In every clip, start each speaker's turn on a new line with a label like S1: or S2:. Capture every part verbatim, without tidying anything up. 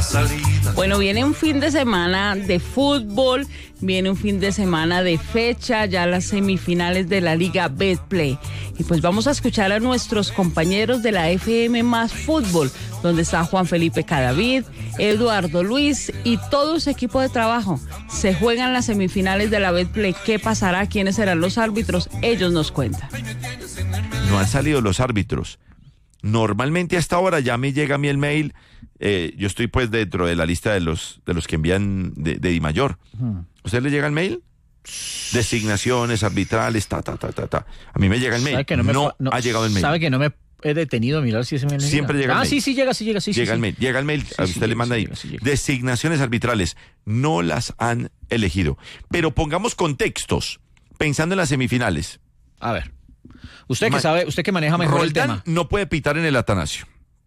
S1: salida.
S2: Bueno, viene un fin de semana de fútbol, viene un fin de semana de fecha, ya las semifinales de la Liga Betplay. Y pues vamos a escuchar a nuestros compañeros de la F M Más Fútbol, donde está Juan Felipe Cadavid, Eduardo Luis y todo su equipo de trabajo. Se juegan las semifinales de la Betplay. ¿Qué pasará? ¿Quiénes serán los árbitros? Ellos nos cuentan.
S3: No han salido los árbitros. Normalmente a esta hora ya me llega a mí el mail. Eh, yo estoy pues dentro de la lista de los de los que envían de, de Dimayor. Uh-huh. ¿A usted le llega el mail? Designaciones arbitrales, ta, ta, ta, ta, ta. A mí me llega el mail.
S4: Que no, me,
S3: no,
S4: no
S3: ha llegado el mail.
S4: Sabe que no me he detenido a mirar si ese mail
S3: Siempre llega el
S4: ah,
S3: mail.
S4: sí, sí llega, sí llega, sí.
S3: Llega
S4: sí,
S3: el
S4: sí.
S3: mail, llega el mail,
S4: Sí,
S3: a
S4: sí,
S3: usted
S4: sí,
S3: le manda
S4: sí,
S3: ahí.
S4: llega, sí, llega.
S3: Designaciones arbitrales. No las han elegido. Pero pongamos contextos, pensando en las semifinales.
S4: A ver. Usted que sabe, usted que maneja mejor
S3: Roldán
S4: el tema.
S3: no puede pitar en el Atanasio.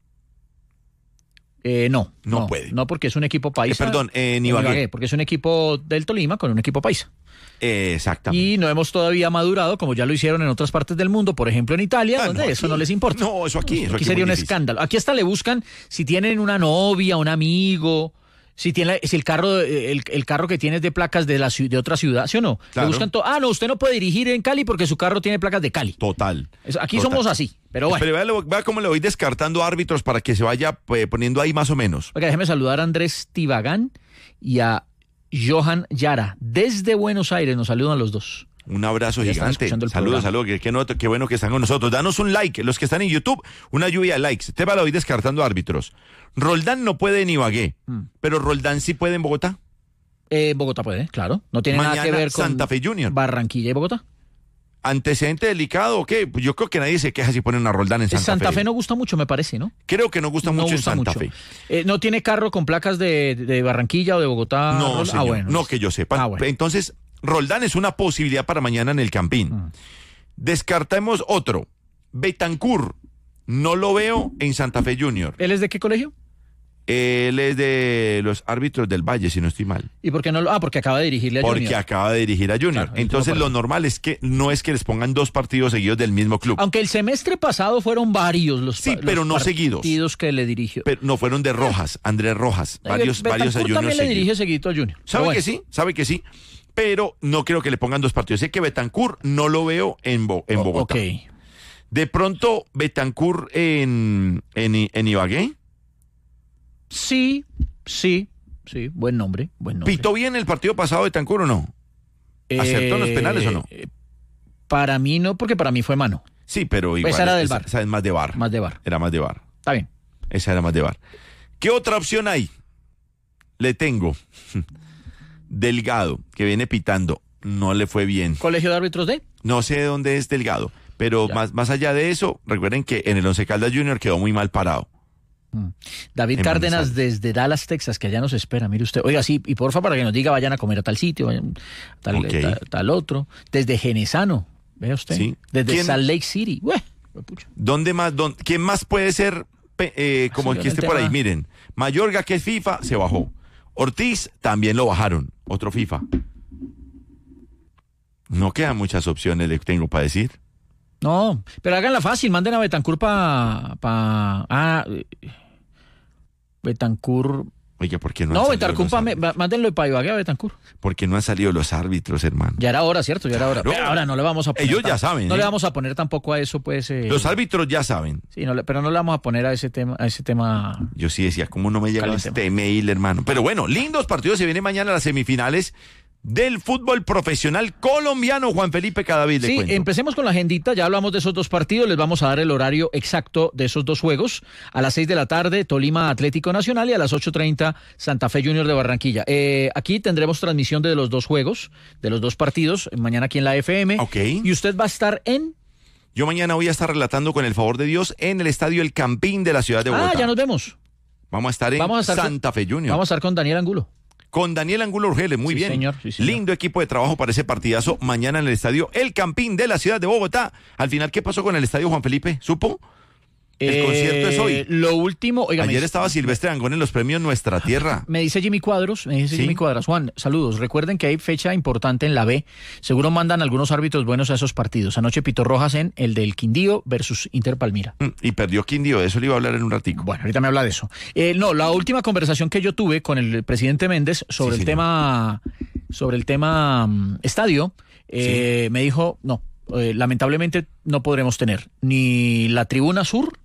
S4: Eh, no,
S3: no,
S4: no
S3: puede.
S4: No, porque es un equipo paisa.
S3: Eh, perdón, en Ibagué.
S4: Ibagué. Porque es un equipo del Tolima con un equipo paisa.
S3: Eh, exactamente.
S4: Y no hemos todavía madurado, como ya lo hicieron en otras partes del mundo, por ejemplo en Italia,
S3: ah,
S4: donde
S3: no,
S4: eso
S3: aquí,
S4: no les importa.
S3: No, eso aquí. Eso
S4: aquí,
S3: aquí
S4: sería un
S3: difícil.
S4: escándalo. Aquí hasta le buscan si tienen una novia, un amigo, si tiene, si el carro, el, el carro que tiene es de placas de la de otra ciudad, ¿sí o no?
S3: Claro.
S4: Le buscan todo. Ah, no, usted no puede dirigir en Cali porque su carro tiene placas de Cali.
S3: Total.
S4: Eso, aquí
S3: total.
S4: somos así, pero bueno.
S3: Pero vea, lo, vea cómo le voy descartando árbitros para que se vaya eh, poniendo ahí más o menos.
S4: Oiga, déjeme saludar a Andrés Tibagán y a Johan Yara. Desde Buenos Aires nos saludan los dos.
S3: Un abrazo
S4: ya
S3: gigante. Saludos,
S4: programa.
S3: saludos. Qué, qué, no, qué bueno que están con nosotros. Danos un like. Los que están en YouTube, una lluvia de likes. Te va a ir descartando árbitros. Roldán no puede en Ibagué, hmm. pero Roldán sí puede en Bogotá.
S4: Eh, Bogotá puede, claro. No tiene
S3: Mañana,
S4: nada que ver con
S3: Santa Fe Junior.
S4: Barranquilla y Bogotá.
S3: ¿Antecedente delicado o qué? Pues yo creo que nadie se queja si ponen a Roldán en Santa,
S4: Santa
S3: Fe.
S4: Fe no gusta mucho, me parece, ¿no?
S3: Creo que no gusta
S4: no
S3: mucho
S4: gusta
S3: en Santa
S4: mucho.
S3: Fe.
S4: Eh, ¿No tiene carro con placas de, de Barranquilla o de Bogotá?
S3: No,
S4: Rol?
S3: señor,
S4: ah, bueno.
S3: no que yo sepa.
S4: Ah, bueno.
S3: Entonces, Roldán es una posibilidad para mañana en el Campín. Mm. Descartemos otro. Betancur, no lo veo en Santa Fe Junior.
S4: ¿Él es de qué colegio?
S3: Él es de los árbitros del Valle, si no estoy mal.
S4: ¿Y por qué no lo...? Ah, porque acaba de dirigirle a
S3: porque
S4: Junior.
S3: Porque acaba de dirigir a Junior. Claro, entonces lo normal es que no es que les pongan dos partidos seguidos del mismo club.
S4: Aunque el semestre pasado fueron varios los
S3: Sí, pero
S4: los
S3: no seguidos.
S4: partidos que le dirigió.
S3: Pero no fueron de Rojas, Andrés Rojas. Varios,
S4: Betancourt
S3: varios a Junior
S4: también
S3: seguidos.
S4: le dirige seguido a Junior.
S3: ¿Sabe
S4: bueno.
S3: que sí? ¿Sabe que sí? Pero no creo que le pongan dos partidos. Sé que Betancur no lo veo en, Bo en Bogotá.
S4: Oh,
S3: okay. De pronto, Betancur en, en, en Ibagué.
S4: Sí, sí, sí. Buen nombre, buen nombre.
S3: ¿Pitó bien el partido pasado Betancur o no? ¿Acertó en los penales o no?
S4: Eh, para mí no, porque para mí fue mano.
S3: Sí, pero igual.
S4: Esa era del
S3: esa,
S4: V A R.
S3: Esa es más de V A R.
S4: Más de V A R.
S3: Era más de V A R.
S4: Está bien.
S3: Esa era más de V A R. ¿Qué otra opción hay? Le tengo. Delgado, que viene pitando. No le fue bien.
S4: ¿Colegio de árbitros de?
S3: No sé de dónde es Delgado. Pero más, más allá de eso, recuerden que en el Once Caldas Junior quedó muy mal parado.
S4: Mm. David
S3: en
S4: Cárdenas
S3: Manizales.
S4: desde Dallas, Texas, que allá nos espera. Mire usted. Oiga, sí, y porfa, para que nos diga, vayan a comer a tal sitio, vayan a tal,
S3: Okay.
S4: tal, tal otro. Desde Genesano, vea usted.
S3: Sí.
S4: Desde
S3: ¿Quién?
S4: Salt Lake City. Ué,
S3: ¿Dónde más? Dónde, ¿Quién más puede ser eh, como el que esté por ahí? Miren, Mayorga, que es FIFA, se bajó. Ortiz también lo bajaron. Otro FIFA. No quedan muchas opciones, le tengo para decir.
S4: No, pero háganla fácil, manden a Betancur para... Pa, ah, Betancur...
S3: Oye, ¿por qué no han
S4: No,
S3: salido
S4: Betancur,
S3: los
S4: pa,
S3: árbitros?
S4: mándenlo para Ibagué a Betancur.
S3: ¿Por qué no han salido los árbitros, hermano?
S4: Ya era hora, ¿cierto? Ya era hora.
S3: Claro.
S4: Pero ahora no le vamos a poner...
S3: Ellos ya
S4: tam-
S3: saben,
S4: No
S3: ¿eh?
S4: le vamos a poner tampoco a eso, pues... Eh,
S3: Los árbitros ya saben.
S4: Sí, no le- pero no le vamos a poner a ese tema... A ese tema
S3: Yo sí decía, ¿cómo no me llega
S4: Caliente,
S3: este mail, hermano? Pero bueno, lindos partidos. Se vienen mañana las semifinales del fútbol profesional colombiano. Juan Felipe Cadavid, le
S4: Sí,
S3: cuento.
S4: empecemos con la agendita, ya hablamos de esos dos partidos, les vamos a dar el horario exacto de esos dos juegos. A las seis de la tarde, Tolima Atlético Nacional, y a las ocho treinta, Santa Fe Junior de Barranquilla. Eh, aquí tendremos transmisión de los dos juegos, de los dos partidos, mañana aquí en la F M.
S3: Ok.
S4: Y usted va a estar en...
S3: Yo mañana voy a estar relatando con el favor de Dios en el estadio El Campín de la ciudad de Bogotá.
S4: Ah, ya nos vemos.
S3: Vamos a estar en
S4: Vamos a estar
S3: Santa
S4: con,
S3: Fe Junior.
S4: Vamos a estar con Daniel Angulo.
S3: Con Daniel Angulo Urgeles, muy
S4: Sí,
S3: bien.
S4: señor, sí, señor.
S3: Lindo equipo de trabajo para ese partidazo mañana en el estadio El Campín de la ciudad de Bogotá. Al final, ¿qué pasó con el estadio Juan Felipe? ¿Supo? El
S4: Eh,
S3: concierto es hoy.
S4: Lo último, oiga,
S3: Ayer
S4: me,
S3: estaba Silvestre Dangond en los premios Nuestra Tierra.
S4: me dice Jimmy Cuadros, me dice
S3: ¿Sí?
S4: Jimmy Cuadras, Juan, saludos. Recuerden que hay fecha importante en la B. Seguro mandan algunos árbitros buenos a esos partidos. Anoche pitó Rojas en el del Quindío versus Inter Palmira.
S3: Mm, Y perdió Quindío, de eso le iba a hablar en un ratico.
S4: Bueno, ahorita me habla de eso. Eh, no, la última conversación que yo tuve con el presidente Méndez sobre
S3: Sí,
S4: el
S3: señor.
S4: tema, sobre el tema um, estadio, eh, me dijo, no, eh, lamentablemente no podremos tener ni la tribuna sur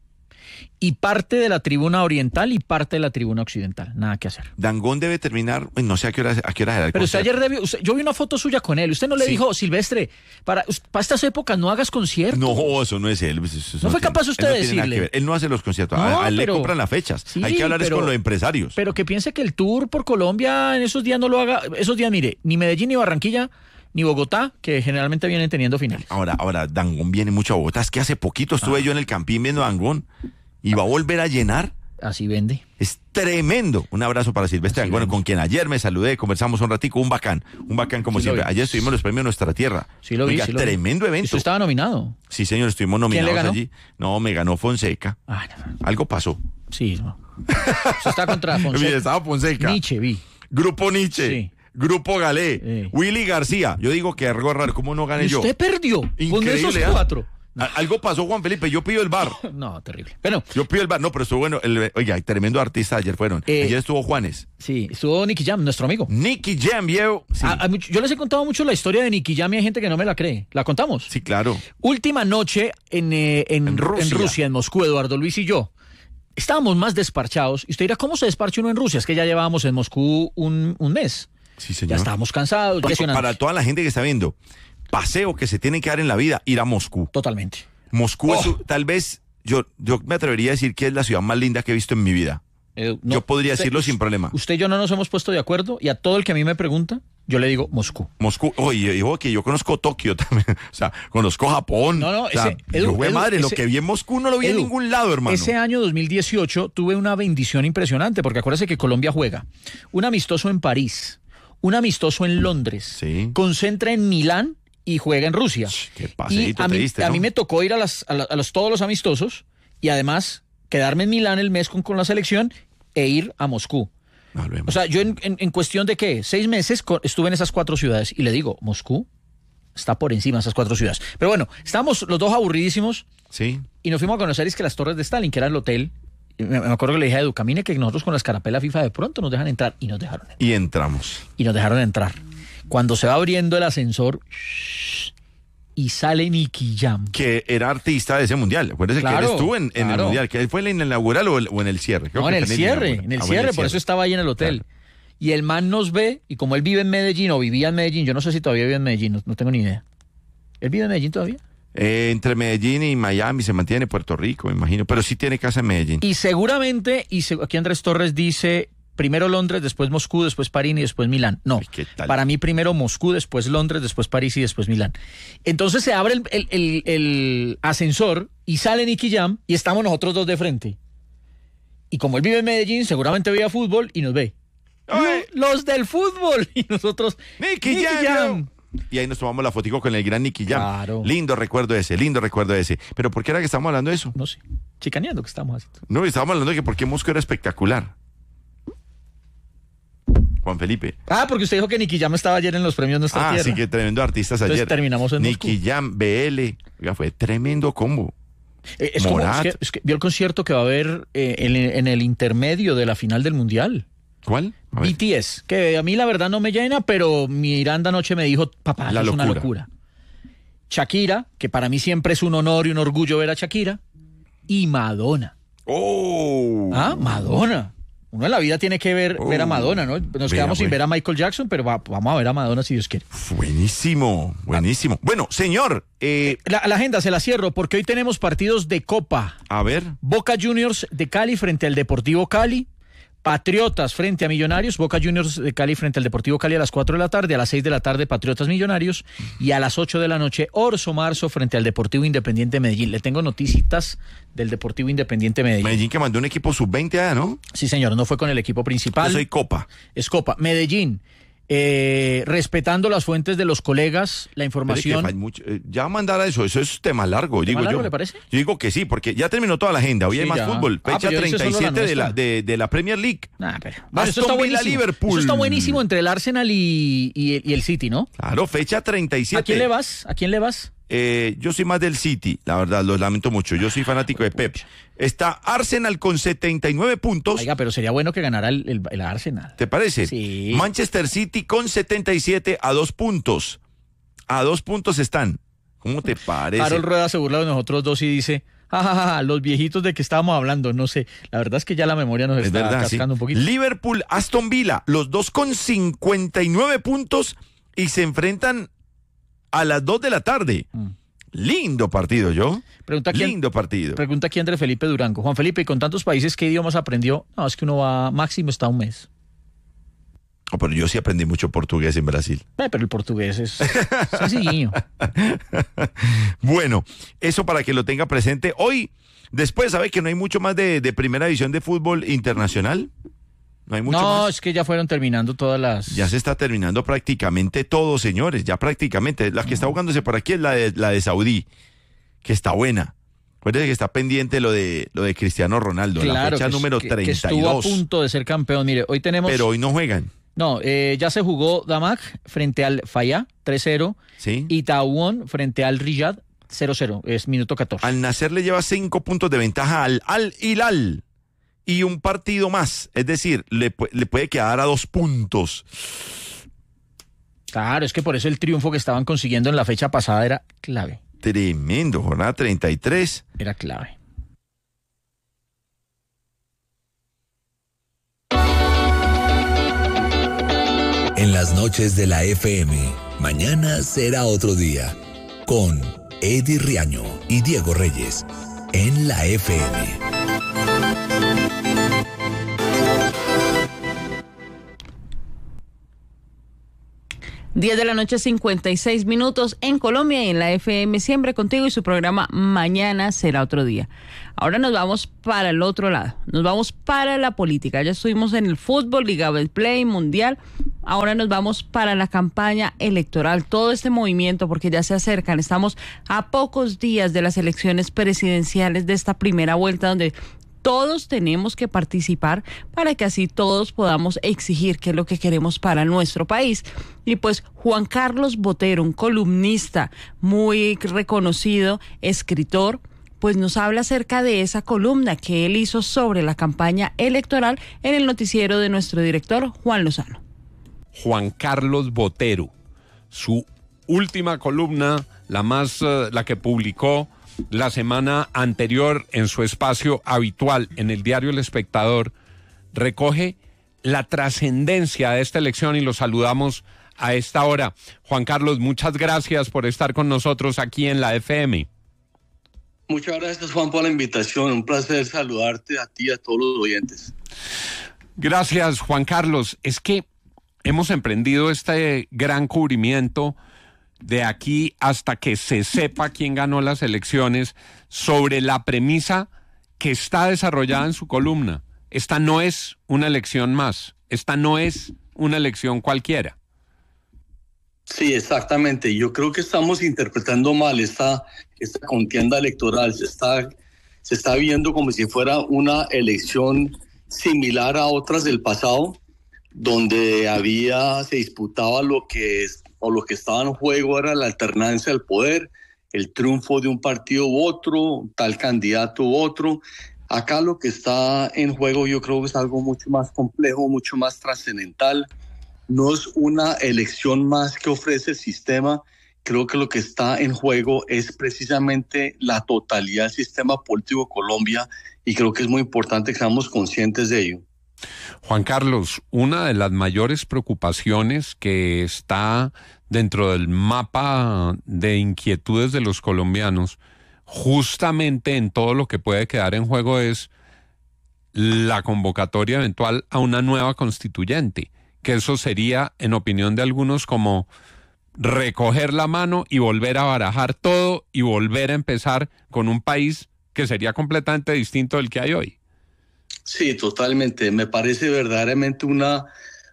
S4: y parte de la tribuna oriental y parte de la tribuna occidental. Nada que hacer.
S3: Dangond debe terminar, uy, no sé a qué hora, a qué hora será el
S4: Pero usted
S3: concierto.
S4: ayer debió, usted- yo vi una foto suya con él. Usted no le
S3: Sí.
S4: dijo, Silvestre, para, para estas épocas no hagas conciertos.
S3: No, eso no es él. Eso- eso
S4: ¿No fue
S3: tiene-
S4: capaz usted
S3: él no
S4: de
S3: tiene nada
S4: decirle?
S3: que ver. Él no hace los conciertos,
S4: No,
S3: a, a él
S4: pero-
S3: le compran las fechas.
S4: Sí,
S3: Hay que hablar es
S4: pero-
S3: con los empresarios.
S4: Pero que piense que el tour por Colombia en esos días no lo haga. Esos días, mire, ni Medellín, ni Barranquilla, ni Bogotá, que generalmente vienen teniendo finales.
S3: Ahora, ahora, Dangond viene mucho a Bogotá. Es que hace poquito estuve
S4: Ah.
S3: yo en el Campín viendo a Dangond y va a volver a llenar.
S4: Así vende.
S3: Es tremendo. Un abrazo para Silvestre Dangond, con quien ayer me saludé, conversamos un ratico, un bacán, un bacán como
S4: Sí lo
S3: siempre.
S4: vi.
S3: Ayer estuvimos en los premios Nuestra Tierra.
S4: Sí lo vi,
S3: Oiga,
S4: sí lo vi.
S3: tremendo evento.
S4: Usted estaba nominado.
S3: Sí, señor, estuvimos
S4: ¿Quién le
S3: nominados
S4: ganó?
S3: allí. No, me ganó Fonseca.
S4: Ah, no.
S3: Algo pasó.
S4: Sí, no. Usted está contra
S3: Mire,
S4: Fonseca.
S3: estaba Fonseca.
S4: Nietzsche, vi.
S3: Grupo Nietzsche.
S4: Sí.
S3: Grupo Galé.
S4: Sí.
S3: Willy García. Yo digo que algo raro. ¿Cómo no gané
S4: Y
S3: yo?
S4: usted perdió. Con
S3: Increíble,
S4: esos
S3: ¿eh?
S4: cuatro.
S3: A- Algo pasó, Juan Felipe. Yo pido el bar.
S4: No, terrible. Bueno,
S3: Yo pido el bar. No, pero estuvo bueno. El, oiga, hay tremendo artista ayer fueron.
S4: Eh,
S3: ayer estuvo Juanes.
S4: sí, estuvo Nicky Jam, nuestro amigo.
S3: Nicky Jam, viejo. Sí.
S4: A- a much- yo les he contado mucho la historia de Nicky Jam y hay gente que no me la cree. ¿La contamos?
S3: Sí, claro.
S4: Última noche en, eh, en,
S3: En Rusia.
S4: en Rusia, en Moscú, Eduardo Luis y yo. Estábamos más desparchados. Y usted dirá, ¿cómo se desparcha uno en Rusia? Es que ya llevábamos en Moscú un, un mes.
S3: Sí, señor.
S4: Ya estábamos cansados.
S3: Bueno,
S4: impresionante.
S3: para toda la gente que está viendo, paseo que se tiene que dar en la vida, ir a Moscú.
S4: Totalmente.
S3: Moscú es,
S4: Oh.
S3: tal vez, yo, yo me atrevería a decir que es la ciudad más linda que he visto en mi vida.
S4: Eh, no,
S3: Yo podría
S4: usted-
S3: decirlo sin problema.
S4: Usted y yo no nos hemos puesto de acuerdo y a todo el que a mí me pregunta, yo le digo Moscú.
S3: Moscú, oye, dijo que yo conozco Tokio también, o sea, conozco Japón.
S4: No, no,
S3: o sea,
S4: ese- Edu,
S3: yo, güey,
S4: Edu,
S3: madre, lo
S4: ese-
S3: que vi en Moscú no lo vi
S4: Edu,
S3: en ningún lado, hermano.
S4: Ese año dos mil dieciocho tuve una bendición impresionante porque acuérdese que Colombia juega un amistoso en París, un amistoso en Londres,
S3: Sí.
S4: concentra en Milán y juega en Rusia.
S3: Qué
S4: Y
S3: paseíto
S4: a
S3: te
S4: mí,
S3: diste,
S4: a
S3: ¿no?
S4: mí me tocó ir a, las, a, la- a los, todos los amistosos y además quedarme en Milán el mes con, con la selección e ir a Moscú.
S3: No, lo vemos.
S4: O sea, yo en, en- en cuestión de qué, seis meses co- estuve en esas cuatro ciudades y le digo, Moscú está por encima de esas cuatro ciudades. Pero bueno, estábamos los dos aburridísimos
S3: sí.
S4: y nos fuimos a conocer es que las Torres de Stalin, que era el hotel. Y me, me acuerdo que le dije a Edu, camine que nosotros con la escarapela FIFA de pronto nos dejan entrar y nos dejaron entrar.
S3: Y entramos.
S4: Y nos dejaron entrar. Cuando se va abriendo el ascensor y sale Nicky Jam.
S3: Que era artista de ese mundial. Acuérdese que
S4: Claro,
S3: él estuvo en, en
S4: claro.
S3: el mundial. ¿Que él fue en el inaugural o, el- o en el cierre? Creo
S4: No,
S3: que
S4: en el
S3: fue
S4: cierre,
S3: inaugural.
S4: en el
S3: Ah, fue
S4: cierre, por eso estaba ahí en el hotel.
S3: Claro.
S4: Y el man nos ve, y como él vive en Medellín, o vivía en Medellín, yo no sé si todavía vive en Medellín, no, no tengo ni idea. ¿Él vive en Medellín todavía?
S3: Eh, entre Medellín y Miami se mantiene Puerto Rico, me imagino. Pero sí tiene casa en Medellín.
S4: Y seguramente, y se- aquí Andrés Torres dice, primero Londres, después Moscú, después París y después Milán. No,
S3: Ay, ¿qué tal?
S4: para mí primero Moscú, después Londres, después París y después Milán. Entonces se abre el, el- el- el ascensor y sale Nicky Jam y estamos nosotros dos de frente. Y como él vive en Medellín, seguramente veía fútbol y nos ve.
S3: ¡Oye!
S4: Los del fútbol. Y nosotros,
S3: Nicky Jam. Y ahí nos tomamos la fotico con el gran Nicky Jam.
S4: Claro.
S3: Lindo recuerdo ese, lindo recuerdo ese. Pero ¿por qué era que estamos hablando de eso?
S4: No sé, chicaneando que estamos haciendo.
S3: No, estábamos hablando de que por qué Moscú era espectacular. Juan Felipe.
S4: Ah, porque usted dijo que Nicky Jam estaba ayer en los premios Nuestra
S3: Ah,
S4: Tierra.
S3: sí, que tremendo artistas
S4: Entonces
S3: ayer.
S4: terminamos en
S3: Nicky
S4: Moscú.
S3: Jam, B L. Oiga, fue tremendo combo.
S4: Eh, Es como, es
S3: Morat.
S4: que, es que vio el concierto que va a haber eh, en, en el intermedio de la final del Mundial.
S3: ¿Cuál? A ver.
S4: B T S, que a mí la verdad no me llena, pero Miranda anoche me dijo, papá,
S3: La
S4: eso es una
S3: locura.
S4: locura. Shakira, que para mí siempre es un honor y un orgullo ver a Shakira, y Madonna.
S3: ¡Oh!
S4: Ah, Madonna. Uno en la vida tiene que ver,
S3: Oh.
S4: ver a Madonna, ¿no? Nos
S3: Vea,
S4: quedamos sin
S3: pues.
S4: ver a Michael Jackson, pero va- vamos a ver a Madonna si Dios quiere.
S3: Buenísimo, buenísimo. Bueno, señor, eh,
S4: La, la agenda se la cierro porque hoy tenemos partidos de Copa.
S3: a ver.
S4: Boca Juniors de Cali frente al Deportivo Cali. Patriotas frente a Millonarios. Boca Juniors de Cali frente al Deportivo Cali a las cuatro de la tarde. A las seis de la tarde, Patriotas Millonarios. Y a las ocho de la noche, Orso Marzo frente al Deportivo Independiente Medellín. Le tengo noticitas del Deportivo Independiente Medellín.
S3: Medellín que mandó un equipo sub veinte allá, ¿no?
S4: Sí, señor, no fue con el equipo principal.
S3: Yo soy Copa.
S4: Es Copa. Medellín. eh, respetando las fuentes de los colegas, la información.
S3: Hay mucho, eh, ya mandar a eso, eso es tema largo,
S4: ¿Tema
S3: digo
S4: largo
S3: yo.
S4: le parece?
S3: Yo digo que sí, porque ya terminó toda la agenda. Hoy
S4: Sí,
S3: hay más
S4: ya.
S3: fútbol.
S4: Ah,
S3: Fecha
S4: pero yo hice
S3: treinta y
S4: solo la
S3: siete de la,
S4: nuestra.
S3: de, de la Premier League.
S4: Nah, pero, bueno, eso
S3: Aston
S4: está
S3: Villa,
S4: buenísimo.
S3: Liverpool.
S4: Eso está buenísimo entre el Arsenal y, y, y el City, ¿no?
S3: Claro, fecha treinta y siete.
S4: ¿A quién le vas? ¿A quién le vas?
S3: Eh, yo soy más del City, la verdad, lo lamento mucho. Yo soy fanático de Pep. Está Arsenal con setenta y nueve puntos.
S4: Oiga, pero sería bueno que ganara el, el, el Arsenal.
S3: ¿Te parece?
S4: Sí.
S3: Manchester City con setenta y siete a dos puntos. A dos puntos están. ¿Cómo te parece?
S4: Harold Rueda se burla de nosotros dos y dice, jajaja, los viejitos de que estábamos hablando, no sé. La verdad es que ya la memoria nos
S3: Es
S4: está
S3: verdad,
S4: cascando
S3: sí.
S4: un poquito.
S3: Liverpool, Aston Villa, los dos con cincuenta y nueve puntos y se enfrentan a las dos de la tarde.
S4: Mm.
S3: Lindo partido, yo.
S4: Pregunta aquí,
S3: Lindo partido.
S4: Pregunta aquí André Felipe Durango. Juan Felipe, ¿y con tantos países qué idiomas aprendió? No, es que uno va, máximo está un mes.
S3: Oh, pero yo sí aprendí mucho portugués en Brasil.
S4: Eh, pero el portugués es sencillo.
S3: Bueno, eso para que lo tenga presente. Hoy, después, ¿sabe que no hay mucho más de, de primera división de fútbol internacional? No hay mucho
S4: No,
S3: más.
S4: es que ya fueron terminando todas las...
S3: Ya se está terminando prácticamente todo, señores, ya prácticamente. La que está jugándose por aquí es la de, la de Saudí, que está buena. Acuérdense que está pendiente lo de lo de Cristiano Ronaldo, la
S4: Claro,
S3: fecha
S4: que,
S3: número
S4: que-
S3: treinta y dos.
S4: que estuvo a punto de ser campeón. Mire, hoy tenemos...
S3: Pero hoy no juegan,
S4: No, eh, ya se jugó Damak frente al Fayá, tres cero.
S3: ¿sí?
S4: Y Tawon frente al Riyadh, cero cero. Es minuto catorce.
S3: Al Nacer le lleva cinco puntos de ventaja al Al Hilal y un partido más, es decir, le, pu- le puede quedar a dos puntos.
S4: Claro, es que por eso el triunfo que estaban consiguiendo en la fecha pasada era clave.
S3: Tremendo, jornada treinta y tres.
S4: Era clave.
S1: En las noches de la F M, mañana será otro día. Con Eddie Riaño y Diego Reyes. En la F M.
S2: diez de la noche, cincuenta y seis minutos en Colombia y en la F M, siempre contigo y su programa Mañana será otro día. Ahora nos vamos para el otro lado, nos vamos para la política. Ya estuvimos en el fútbol, Liga Betplay, Mundial. Ahora nos vamos para la campaña electoral, todo este movimiento, porque ya se acercan. Estamos a pocos días de las elecciones presidenciales de esta primera vuelta, donde todos tenemos que participar para que así todos podamos exigir qué es lo que queremos para nuestro país. Y pues Juan Carlos Botero, un columnista muy reconocido, escritor, pues nos habla acerca de esa columna que él hizo sobre la campaña electoral en el noticiero de nuestro director Juan Lozano.
S5: Juan Carlos Botero, su última columna, la más, uh, la que publicó la semana anterior en su espacio habitual en el diario El Espectador, recoge la trascendencia de esta elección y lo saludamos a esta hora. Juan Carlos, muchas gracias por estar con nosotros aquí en la F M.
S6: Muchas gracias, Juan, por la invitación. Un placer saludarte a ti y a todos los oyentes.
S5: Gracias, Juan Carlos. Es que hemos emprendido este gran cubrimiento de aquí hasta que se sepa quién ganó las elecciones sobre la premisa que está desarrollada en su columna. Esta no es una elección más, esta no es una elección cualquiera.
S6: Sí, exactamente. Yo creo que estamos interpretando mal esta, esta contienda electoral. Se está, se está viendo como si fuera una elección similar a otras del pasado, donde había, se disputaba lo que es, o lo que estaba en juego era la alternancia del poder, el triunfo de un partido u otro, tal candidato u otro. Acá lo que está en juego yo creo que es algo mucho más complejo, mucho más trascendental. No es una elección más que ofrece el sistema. Creo que lo que está en juego es precisamente la totalidad del sistema político de Colombia y creo que es muy importante que seamos conscientes de ello.
S5: Juan Carlos, una de las mayores preocupaciones que está dentro del mapa de inquietudes de los colombianos, justamente en todo lo que puede quedar en juego, es la convocatoria eventual a una nueva constituyente, que eso sería, en opinión de algunos, como recoger la mano y volver a barajar todo y volver a empezar con un país que sería completamente distinto del que hay hoy.
S6: Sí, totalmente. Me parece verdaderamente una,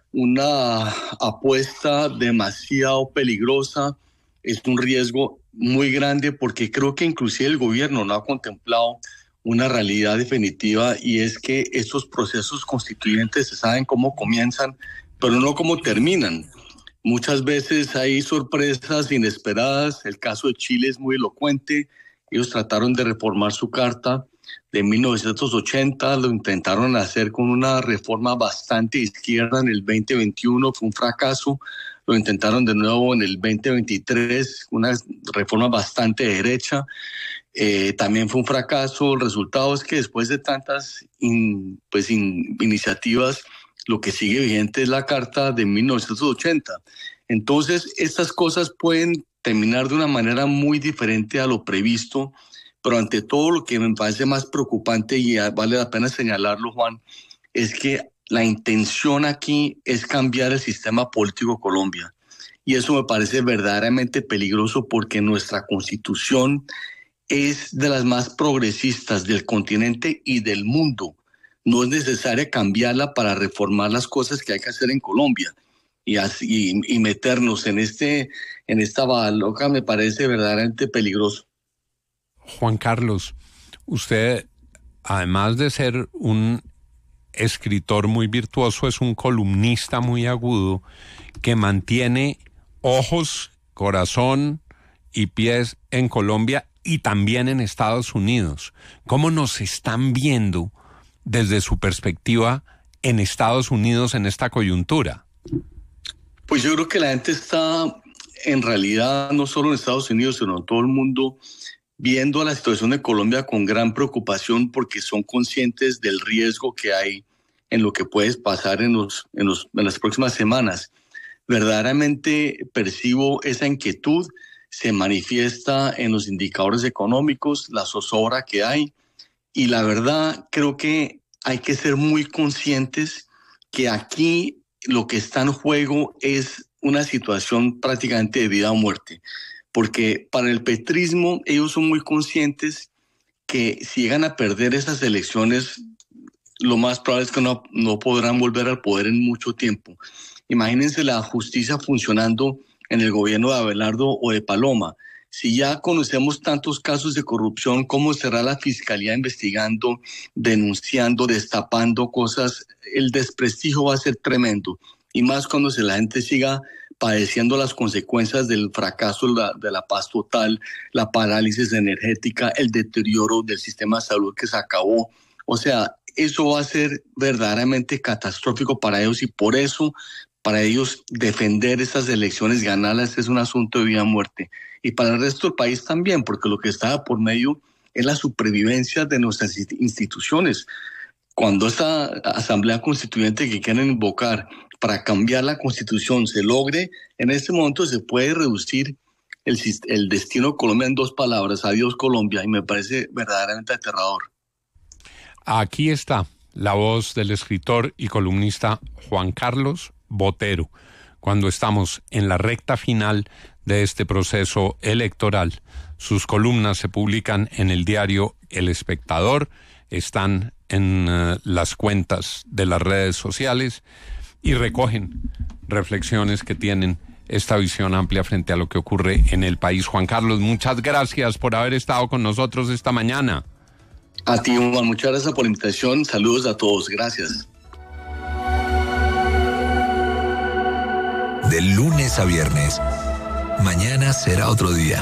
S6: una apuesta demasiado peligrosa, es un riesgo muy grande porque creo que inclusive el gobierno no ha contemplado una realidad definitiva y es que estos procesos constituyentes se saben cómo comienzan, pero no cómo terminan. Muchas veces hay sorpresas inesperadas, el caso de Chile es muy elocuente, ellos trataron de reformar su carta de mil novecientos ochenta, lo intentaron hacer con una reforma bastante izquierda en el veinte veintiuno, fue un fracaso, lo intentaron de nuevo en el veinte veintitrés, una reforma bastante derecha, eh, también fue un fracaso. El resultado es que después de tantas in, pues in, iniciativas, lo que sigue vigente es la Carta de mil novecientos ochenta. Entonces, estas cosas pueden terminar de una manera muy diferente a lo previsto, pero ante todo lo que me parece más preocupante, y vale la pena señalarlo, Juan, es que la intención aquí es cambiar el sistema político de Colombia. Y eso me parece verdaderamente peligroso porque nuestra Constitución es de las más progresistas del continente y del mundo. No es necesario cambiarla para reformar las cosas que hay que hacer en Colombia. Y, así, y, y meternos en, este, en esta bala loca me parece verdaderamente peligroso.
S5: Juan Carlos, usted, además de ser un escritor muy virtuoso, es un columnista muy agudo que mantiene ojos, corazón y pies en Colombia y también en Estados Unidos. ¿Cómo nos están viendo desde su perspectiva en Estados Unidos en esta coyuntura?
S6: Pues yo creo que la gente está, en realidad, no solo en Estados Unidos, sino en todo el mundo, viendo la situación de Colombia con gran preocupación porque son conscientes del riesgo que hay en lo que puede pasar en, los, en, los, en las próximas semanas. Verdaderamente percibo esa inquietud, se manifiesta en los indicadores económicos, la zozobra que hay, y la verdad creo que hay que ser muy conscientes que aquí lo que está en juego es una situación prácticamente de vida o muerte. Porque para el petrismo ellos son muy conscientes que si llegan a perder esas elecciones, lo más probable es que no, no podrán volver al poder en mucho tiempo. Imagínense la justicia funcionando en el gobierno de Abelardo o de Paloma. Si ya conocemos tantos casos de corrupción, ¿cómo será la fiscalía investigando, denunciando, destapando cosas? El desprestigio va a ser tremendo. Y más cuando se la gente siga padeciendo las consecuencias del fracaso de la, de la paz total, la parálisis energética, el deterioro del sistema de salud que se acabó. O sea, eso va a ser verdaderamente catastrófico para ellos y por eso, para ellos, defender estas elecciones, ganarlas, es un asunto de vida o muerte. Y para el resto del país también, porque lo que está por medio es la supervivencia de nuestras instituciones. Cuando esta asamblea constituyente que quieren invocar para cambiar la Constitución se logre, en este momento se puede reducir el, el destino de Colombia en dos palabras: adiós Colombia, y me parece verdaderamente aterrador.
S5: Aquí está la voz del escritor y columnista Juan Carlos Botero, cuando estamos en la recta final de este proceso electoral. Sus columnas se publican en el diario El Espectador, están en uh, las cuentas de las redes sociales y recogen reflexiones que tienen esta visión amplia frente a lo que ocurre en el país. Juan Carlos, muchas gracias por haber estado con nosotros esta mañana.
S6: A ti, Juan, muchas gracias por la invitación. Saludos a todos. Gracias.
S1: De lunes a viernes, mañana será otro día.